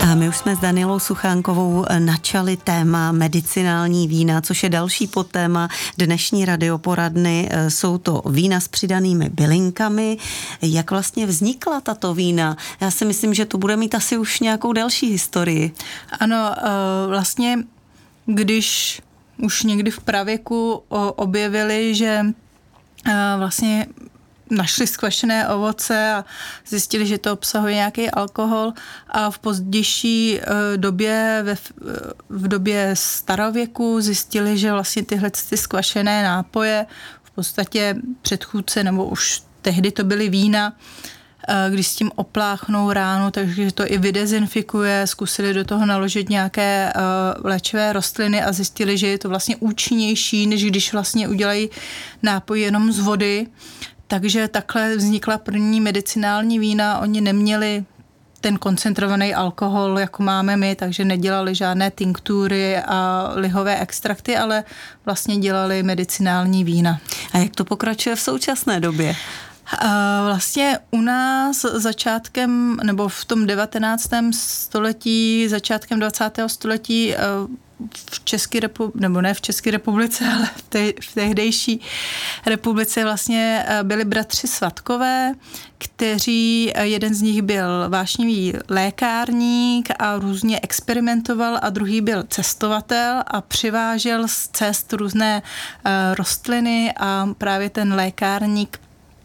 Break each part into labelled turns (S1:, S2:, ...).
S1: My už jsme s Danielou Suchánkovou načali téma medicinální vína, což je další podtéma dnešní radioporadny. Jsou to vína s přidanými bylinkami. Jak vlastně vznikla tato vína? Já si myslím, že to bude mít asi už nějakou delší historii.
S2: Ano, vlastně když už někdy v pravěku objevili, že vlastně našli skvašené ovoce a zjistili, že to obsahuje nějaký alkohol, a v pozdější době, v době starověku zjistili, že vlastně tyhle skvašené nápoje v podstatě předchůdce, nebo už tehdy to byly vína, když s tím opláchnou ránu, takže to i vydezinfikuje, zkusili do toho naložit nějaké léčivé rostliny a zjistili, že je to vlastně účinnější, než když vlastně udělají nápoj jenom z vody. Takže takhle vznikla první medicinální vína. Oni neměli ten koncentrovaný alkohol, jako máme my, takže nedělali žádné tinktury a lihové extrakty, ale vlastně dělali medicinální vína.
S1: A jak to pokračuje v současné době?
S2: Vlastně u nás začátkem, nebo v tom 19. století, začátkem 20. století v České republice, nebo ne v České republice, ale v tehdejší republice vlastně byli bratři Svatkové, kteří, jeden z nich byl vášnivý lékárník a různě experimentoval, a druhý byl cestovatel a přivážel z cest různé rostliny, a právě ten lékárník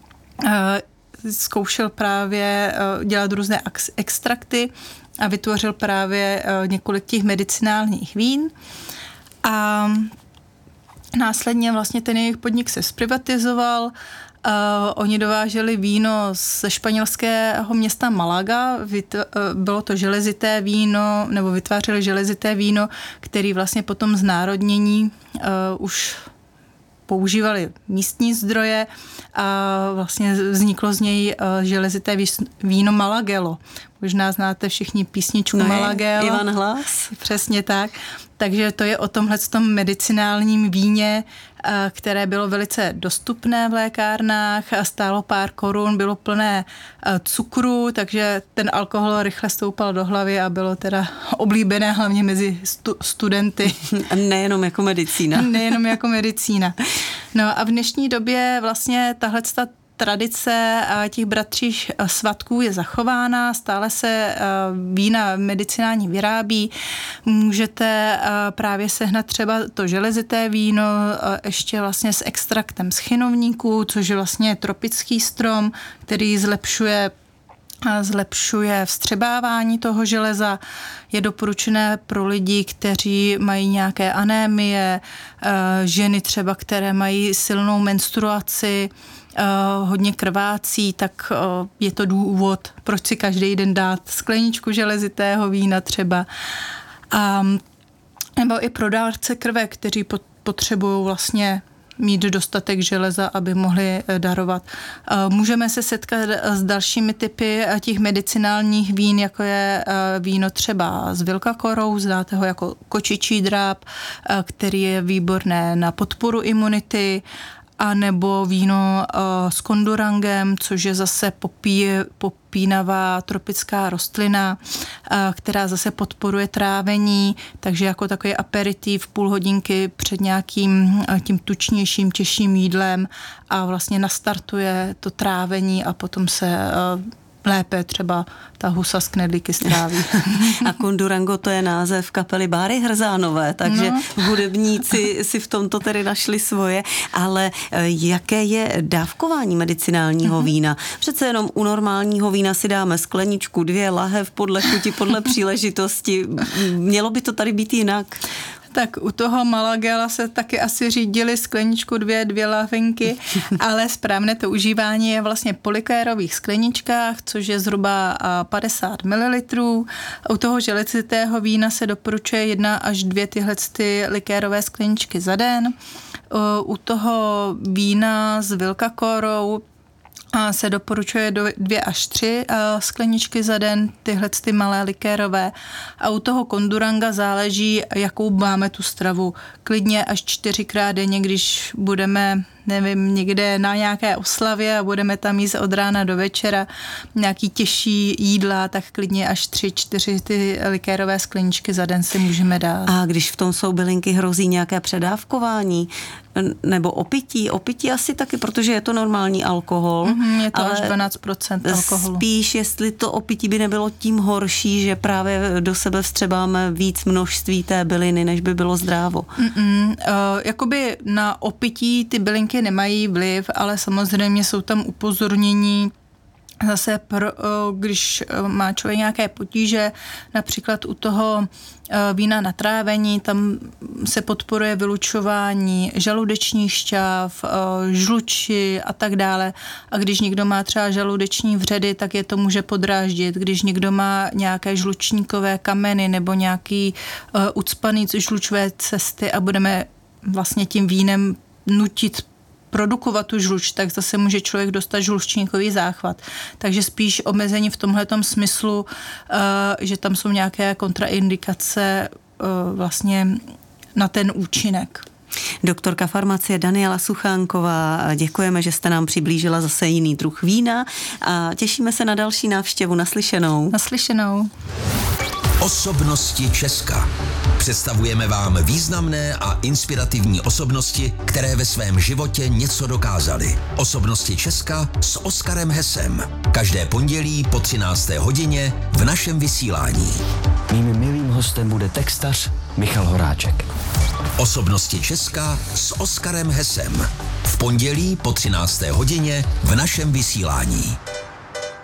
S2: zkoušel právě dělat různé extrakty a vytvořil právě několik těch medicinálních vín. A následně vlastně ten jejich podnik se zprivatizoval. Oni dováželi víno ze španělského města Malaga. Bylo to železité víno, nebo vytvářeli železité víno, který vlastně potom znárodnění už používali místní zdroje a vlastně vzniklo z něj železité víno Malagelo. Možná znáte všichni písničku Malagelo.
S1: Ivan Hlas.
S2: Přesně tak. Takže to je o tomhletom medicinálním víně, které bylo velice dostupné v lékárnách a stálo pár korun, bylo plné cukru, takže ten alkohol rychle stoupal do hlavy a bylo teda oblíbené hlavně mezi studenty.
S1: Nejenom jako medicína.
S2: Nejenom jako medicína. No a v dnešní době vlastně tahleta tradice těch bratřích Svatků je zachována, stále se vína medicinální vyrábí. Můžete právě sehnat třeba to železité víno ještě vlastně s extraktem z chinovníku, což je vlastně tropický strom, který zlepšuje vstřebávání toho železa. Je doporučené pro lidi, kteří mají nějaké anémie, ženy třeba, které mají silnou menstruaci, hodně krvácí, tak je to důvod, proč si každý den dát skleničku železitého vína třeba. Nebo i pro dárce krve, kteří potřebují vlastně mít dostatek železa, aby mohli darovat. Můžeme se setkat s dalšími typy těch medicinálních vín, jako je víno třeba s vilkakorou, znáte ho jako kočičí dráp, který je výborné na podporu imunity, a nebo víno s kondurangem, což je zase popínavá tropická rostlina, která zase podporuje trávení, takže jako takový aperitiv půl hodinky před nějakým tím tučnějším, těžším jídlem, a vlastně nastartuje to trávení a potom se lépe třeba ta husa z knedlíky stráví.
S1: A Kondurango, to je název kapely Báry Hrzánové, takže hudebníci si v tomto tedy našli svoje, ale jaké je dávkování medicinálního vína? Přece jenom u normálního vína si dáme skleničku, 2 lahev podle chuti, podle příležitosti. Mělo by to tady být jinak?
S2: Tak u toho Malagela se taky asi řídili skleničku 2 lahvinky, ale správné to užívání je vlastně po likérových skleničkách, což je zhruba 50 ml. U toho železitého vína se doporučuje 1 až 2 tyhle likérové skleničky za den. U toho vína s vilkakorou se doporučuje 2 až 3 skleničky za den, tyhle ty malé likérové. A u toho Konduranga záleží, jakou máme tu stravu. Klidně až 4krát denně, když budeme nevím, někde na nějaké oslavě a budeme tam jíst od rána do večera nějaký těžší jídla, tak klidně až 3-4 ty likérové skleničky za den si můžeme dát.
S1: A když v tom jsou bylinky, hrozí nějaké předávkování nebo opití? Opití asi taky, protože je to normální alkohol.
S2: Je to až 12% alkoholu.
S1: Spíš, jestli to opití by nebylo tím horší, že právě do sebe vstřebáme víc množství té byliny, než by bylo zdrávo.
S2: Jakoby na opití ty bylinky nemají vliv, ale samozřejmě jsou tam upozornění. Zase, když má člověk nějaké potíže, například u toho vína na trávení, tam se podporuje vylučování žaludečních šťáv, žluči a tak dále. A když někdo má třeba žaludeční vředy, tak je to může podráždit. Když někdo má nějaké žlučníkové kameny nebo nějaký ucpaný žlučové cesty a budeme vlastně tím vínem nutit produkovat tu žluč, tak zase může člověk dostat žlučníkový záchvat. Takže spíš omezení v tomhletom smyslu, že tam jsou nějaké kontraindikace vlastně na ten účinek.
S1: Doktorka farmacie Daniela Suchánková, děkujeme, že jste nám přiblížila zase jiný druh vína a těšíme se na další návštěvu. Naslyšenou.
S2: Naslyšenou.
S3: Osobnosti Česka. Představujeme vám významné a inspirativní osobnosti, které ve svém životě něco dokázaly. Osobnosti Česka s Oskarem Hesem. Každé pondělí po 13. hodině v našem vysílání.
S4: Mým milým hostem bude textař Michal Horáček.
S3: Osobnosti Česka s Oskarem Hesem. V pondělí po 13. hodině v našem vysílání.